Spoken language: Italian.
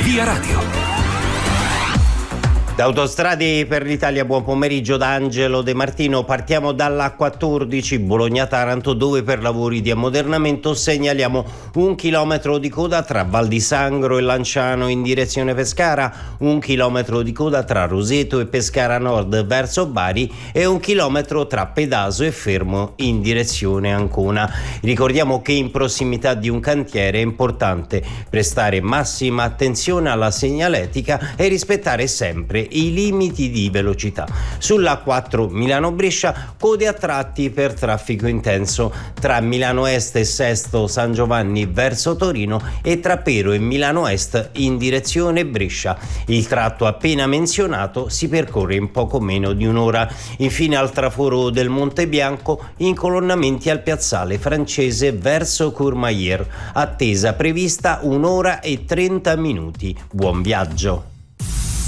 Via Radio. Da Autostrade per l'Italia, buon pomeriggio da Angelo De Martino. Partiamo dalla 14 Bologna-Taranto, dove per lavori di ammodernamento segnaliamo 1 chilometro di coda tra Val di Sangro e Lanciano in direzione Pescara, 1 chilometro di coda tra Roseto e Pescara Nord verso Bari e 1 chilometro tra Pedaso e Fermo in direzione Ancona. Ricordiamo che in prossimità di un cantiere è importante prestare massima attenzione alla segnaletica e rispettare sempre i limiti di velocità. Sulla 4 Milano-Brescia, code a tratti per traffico intenso tra Milano Est e Sesto San Giovanni verso Torino e tra Pero e Milano Est in direzione Brescia. Il tratto appena menzionato si percorre in poco meno di un'ora. Infine al traforo del Monte Bianco, incolonnamenti al piazzale Francese verso Courmayeur, attesa prevista 1 ora e 30 minuti. Buon viaggio.